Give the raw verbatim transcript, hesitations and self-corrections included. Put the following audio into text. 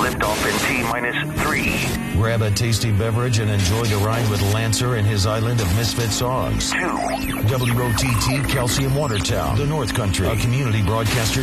Liftoff in T-minus three. Grab a tasty beverage and enjoy the ride with Lancer and his island of misfit songs. Two. W O T T Calcium Watertown, the North Country, a community broadcaster